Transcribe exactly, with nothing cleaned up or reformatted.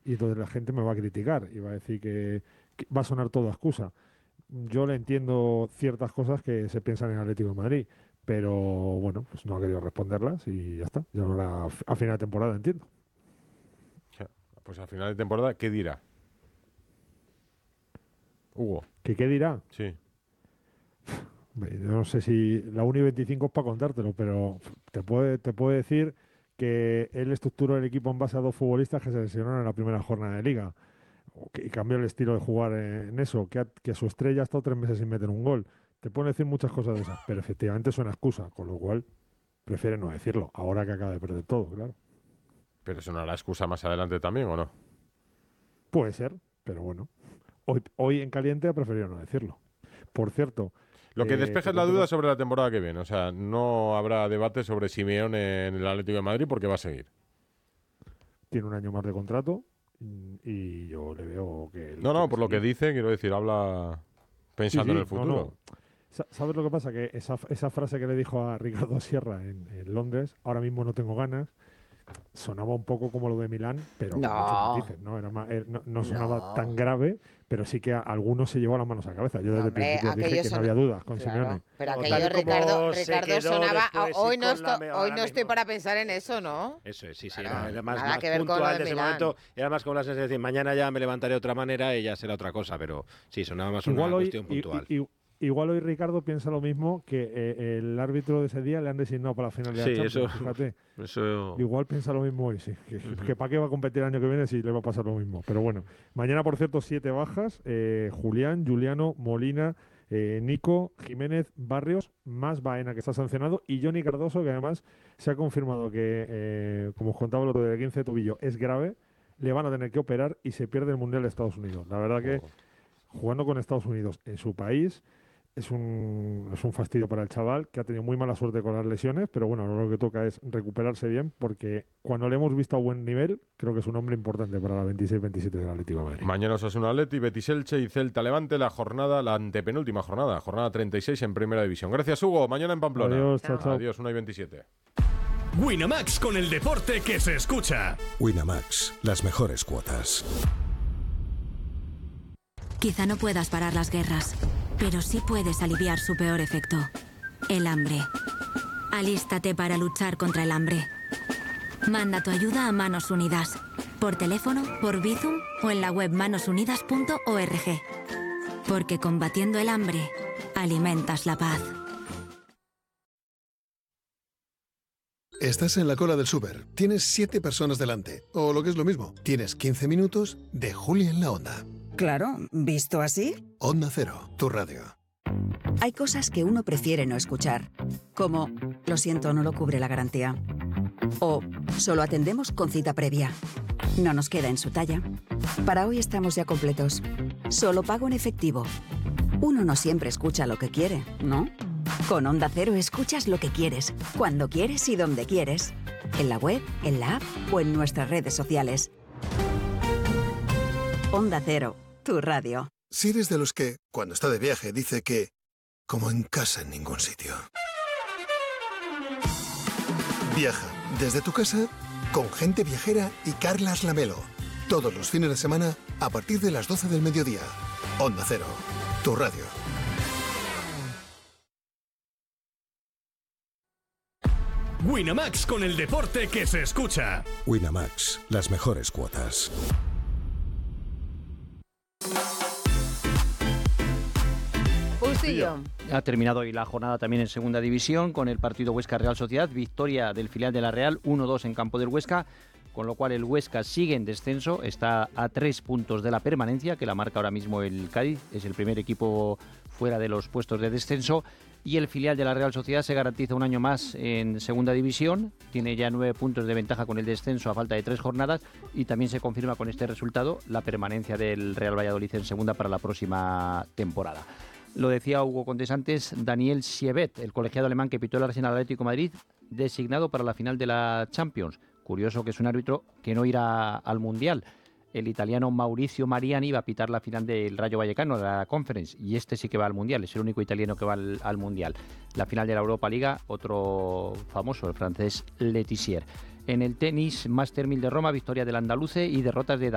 y entonces la gente me va a criticar y va a decir que, que va a sonar todo a excusa. Yo le entiendo ciertas cosas que se piensan en Atlético de Madrid, pero bueno, pues no ha querido responderlas y ya está. Ya ahora a final de temporada entiendo. Pues a final de temporada, ¿qué dirá? Hugo. ¿Que qué dirá? Sí. Yo no sé si la Uni veinticinco es para contártelo, pero te puede, te puede decir que él estructuró el equipo en base a dos futbolistas que se lesionaron en la primera jornada de liga. O que, y cambió el estilo de jugar en eso, que, ha- que su estrella ha estado tres meses sin meter un gol. Te pueden decir muchas cosas de esas, pero efectivamente es una excusa, con lo cual prefiere no decirlo, ahora que acaba de perder todo, claro. ¿Pero eso no la excusa más adelante también o no? Puede ser, pero bueno. Hoy, hoy en caliente ha preferido no decirlo. Por cierto... Lo que eh, despeja es la duda sobre la temporada que viene. O sea, no habrá debate sobre Simeone en el Atlético de Madrid porque va a seguir. Tiene un año más de contrato y yo le veo que... No, no, por lo que dice, quiero decir, habla pensando sí, sí, en el futuro. No, no. ¿Sabes lo que pasa? Que esa, esa frase que le dijo a Ricardo Sierra en, en Londres, ahora mismo no tengo ganas, sonaba un poco como lo de Milán, pero no. con muchos matices, ¿no? Era más, no, no sonaba no. tan grave, pero sí que a algunos se llevó las manos a la cabeza. Yo desde Hombre, el principio dije que son... no había dudas con claro, Simeone. pero No, aquello Ricardo, Ricardo sonaba... Hoy no, esto, me... hoy no estoy para pensar en eso, ¿no? Eso es, sí, sí. Claro, Era más, nada más que ver con lo puntual de de ese Milán. momento. Era más como la sensación de decir, mañana ya me levantaré de otra manera y ya será otra cosa, pero sí, sonaba más Igual una hoy, cuestión puntual. Y, y, Igual hoy Ricardo piensa lo mismo, que eh, el árbitro de ese día le han designado para la final de sí, la Champions, eso, fíjate. Eso... Igual piensa lo mismo hoy, sí. Que, uh-huh. que para qué va a competir el año que viene si le va a pasar lo mismo. Pero bueno, mañana, por cierto, siete bajas. Eh, Julián, Juliano, Molina, eh, Nico, Jiménez, Barrios, más Baena, que está sancionado, y Johnny Cardoso, que además se ha confirmado que, eh, como os contaba el otro día, el quince de tobillo es grave, le van a tener que operar y se pierde el Mundial de Estados Unidos. La verdad que jugando con Estados Unidos en su país... Es un, es un fastidio para el chaval, que ha tenido muy mala suerte con las lesiones, pero bueno, lo que toca es recuperarse bien, porque cuando le hemos visto a buen nivel, creo que es un hombre importante para la veintiséis veintisiete del Atlético de Madrid. Mañana Osasuna Atleti, Betis Elche y Celta Levante, la jornada, la antepenúltima jornada, jornada treinta y seis en Primera División. Gracias, Hugo. Mañana en Pamplona. Adiós, chao, chao. Adiós, una y veintisiete. Winamax, con el deporte que se escucha. Winamax, las mejores cuotas. Quizá no puedas parar las guerras, pero sí puedes aliviar su peor efecto, el hambre. Alístate para luchar contra el hambre. Manda tu ayuda a Manos Unidas, por teléfono, por Bizum o en la web manos unidas punto org. Porque combatiendo el hambre, alimentas la paz. Estás en la cola del súper, tienes siete personas delante, o lo que es lo mismo, tienes quince minutos de Juli en la Onda. Claro, ¿visto así? Onda Cero, tu radio. Hay cosas que uno prefiere no escuchar, como, lo siento, no lo cubre la garantía. O, solo atendemos con cita previa. No nos queda en su talla. Para hoy estamos ya completos. Solo pago en efectivo. Uno no siempre escucha lo que quiere, ¿no? Con Onda Cero escuchas lo que quieres, cuando quieres y donde quieres. En la web, en la app o en nuestras redes sociales. Onda Cero, tu radio. Si eres de los que, cuando está de viaje, dice que, como en casa en ningún sitio. Viaja desde tu casa con Gente Viajera y Carlas Lamelo. Todos los fines de semana a partir de las doce del mediodía. Onda Cero, tu radio. Winamax, con el deporte que se escucha. Winamax, las mejores cuotas. Bustillo. Ha terminado hoy la jornada también en Segunda División con el partido Huesca-Real Sociedad, victoria del filial de la Real, uno dos en campo del Huesca, con lo cual el Huesca sigue en descenso, está a tres puntos de la permanencia, que la marca ahora mismo el Cádiz, es el primer equipo fuera de los puestos de descenso, y el filial de la Real Sociedad se garantiza un año más en Segunda División, tiene ya nueve puntos de ventaja con el descenso a falta de tres jornadas, y también se confirma con este resultado la permanencia del Real Valladolid en Segunda para la próxima temporada. Lo decía Hugo Contes antes, Daniel Sievet, el colegiado alemán que pitó el Arsenal Atlético de Madrid, designado para la final de la Champions. Curioso que es un árbitro que no irá al Mundial. El italiano Mauricio Mariani va a pitar la final del Rayo Vallecano, de la Conference, y este sí que va al Mundial, es el único italiano que va al, al Mundial. La final de la Europa Liga, otro famoso, el francés Letizier. En el tenis, Master mil de Roma, victoria del andaluce y derrotas de